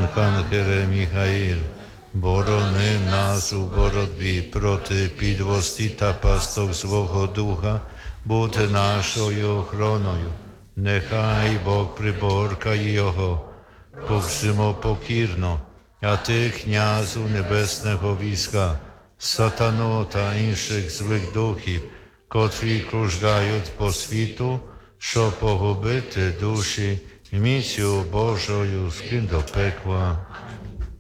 Архангеле Михаїл, борони нас у боротьбі проти підлості та пасток Злого Духа, будь нашою охороною. Нехай Бог приборкає його, повзимо покірно, а ти, князю небесного війська, сатану та інших злих духів, котрі кружляють по світу, щоб погубити душі, місію Божою скинь до пекла.